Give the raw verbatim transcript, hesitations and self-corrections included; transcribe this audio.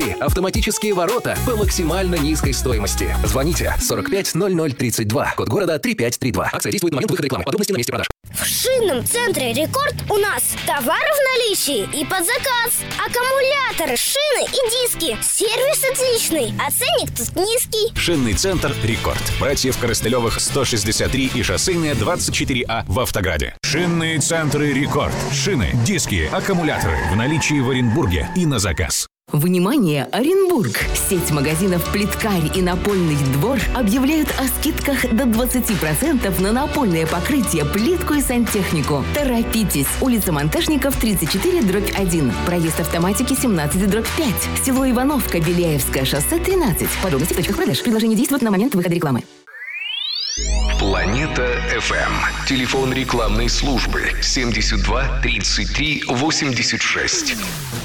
Новинки. Автоматические ворота по максимально низкой стоимости. Звоните сорок пять ноль ноль тридцать два. Код города три пять три два. Акция действует на момент выхода рекламы. Подробности на месте продаж. В шинном центре «Рекорд» у нас товары в наличии и под заказ. Аккумуляторы, шины и диски. Сервис отличный, а ценник тут низкий. Шинный центр «Рекорд». Братьев Коростылевых сто шестьдесят три и шоссейная двадцать четыре А в Автограде. Шинные центры «Рекорд». Шины, диски, аккумуляторы в наличии в Оренбурге и на заказ. Внимание, Оренбург! Сеть магазинов «Плиткарь» и «Напольный двор» объявляют о скидках до двадцати процентов на напольное покрытие, плитку и сантехнику. Торопитесь! Улица Монтажников, тридцать четыре, дробь один. Проезд автоматики, семнадцать, дробь пять. Село Ивановка, Беляевское шоссе, тринадцать. Подробности в точках продаж. Предложение действует на момент выхода рекламы. Планета эф эм. Телефон рекламной службы семьдесят два тридцать три восемьдесят шесть.